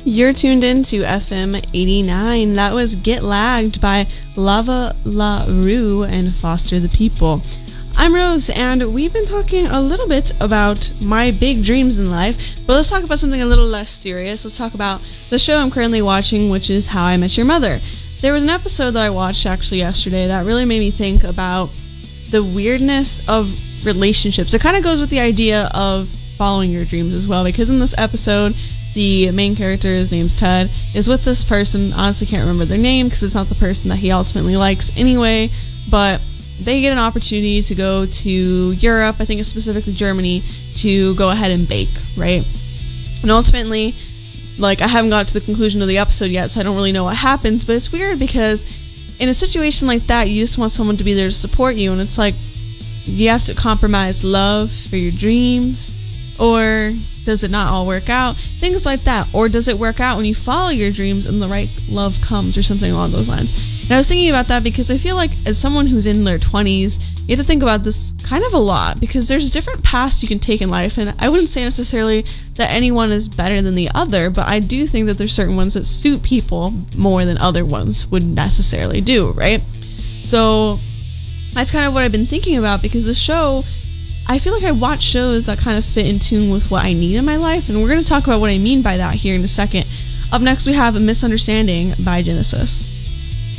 You're tuned in to FM 89. That was Get Lagged by Lava La Rue and Foster the People. I'm Rose, and we've been talking a little bit about my big dreams in life, but let's talk about something a little less serious. Let's talk about the show I'm currently watching, which is How I Met Your Mother. There was an episode that I watched actually yesterday that really made me think about the weirdness of relationships. It kind of goes with the idea of following your dreams as well, because in this episode, the main character, his name's Ted, is with this person. Honestly can't remember their name because it's not the person that he ultimately likes anyway, but they get an opportunity to go to Europe, I think it's specifically Germany, to go ahead and bake, right? And ultimately, I haven't got to the conclusion of the episode yet, so I don't really know what happens, but it's weird because in a situation like that, you just want someone to be there to support you, and it's like, you have to compromise love for your dreams, or does it not all work out? Things like that. Or does it work out when you follow your dreams and the right love comes, or something along those lines? And I was thinking about that because I feel like as someone who's in their 20s, you have to think about this kind of a lot, because there's different paths you can take in life, and I wouldn't say necessarily that anyone is better than the other, but I do think that there's certain ones that suit people more than other ones would necessarily do, right? So that's kind of what I've been thinking about, because the show, I feel like I watch shows that kind of fit in tune with what I need in my life, and we're going to talk about what I mean by that here in a second. Up next, we have A Misunderstanding by Genesis.